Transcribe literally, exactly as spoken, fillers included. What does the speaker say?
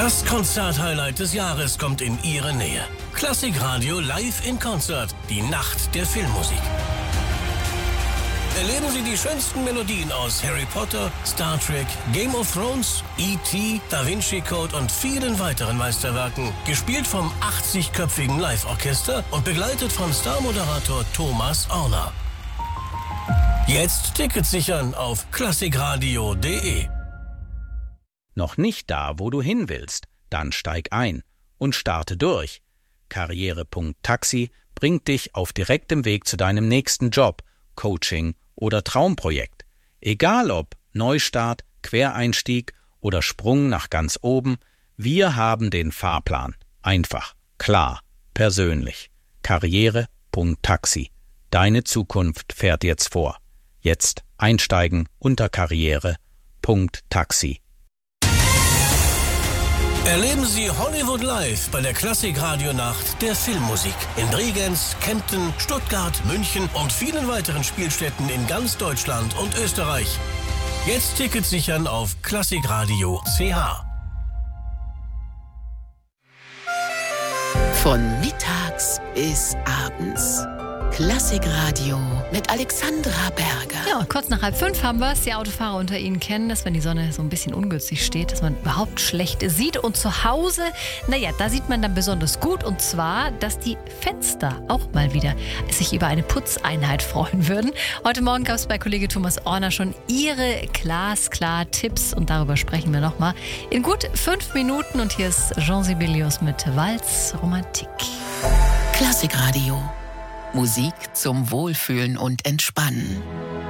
Das Konzert-Highlight des Jahres kommt in Ihre Nähe. Klassikradio live in Konzert, die Nacht der Filmmusik. Erleben Sie die schönsten Melodien aus Harry Potter, Star Trek, Game of Thrones, E T, Da Vinci Code und vielen weiteren Meisterwerken. Gespielt vom achtzigköpfigen Live-Orchester und begleitet von Star-Moderator Thomas Orner. Jetzt Tickets sichern auf klassikradio punkt de. Noch nicht da, wo du hin willst? Dann steig ein und starte durch. Karriere Punkt Taxi bringt dich auf direktem Weg zu deinem nächsten Job, Coaching oder Traumprojekt. Egal ob Neustart, Quereinstieg oder Sprung nach ganz oben, wir haben den Fahrplan. Einfach, klar, persönlich. Karriere Punkt Taxi. Deine Zukunft fährt jetzt vor. Jetzt einsteigen unter Karriere Punkt Taxi. Erleben Sie Hollywood live bei der Klassik-Radio-Nacht der Filmmusik in Bregenz, Kempten, Stuttgart, München und vielen weiteren Spielstätten in ganz Deutschland und Österreich. Jetzt Tickets sichern auf klassikradio punkt c h. Von mittags bis abends. Klassikradio mit Alexandra Berger. Ja, und kurz nach halb fünf haben wir es. Die Autofahrer unter Ihnen kennen das, wenn die Sonne so ein bisschen ungünstig steht, dass man überhaupt schlecht sieht. Und zu Hause, naja, da sieht man dann besonders gut. Und zwar, dass die Fenster auch mal wieder sich über eine Putzeinheit freuen würden. Heute Morgen gab es bei Kollege Thomas Orner schon Ihre glasklar Tipps. Und darüber sprechen wir nochmal in gut fünf Minuten. Und hier ist Jean Sibelius mit Walz Romantik. Klassikradio. Musik zum Wohlfühlen und Entspannen.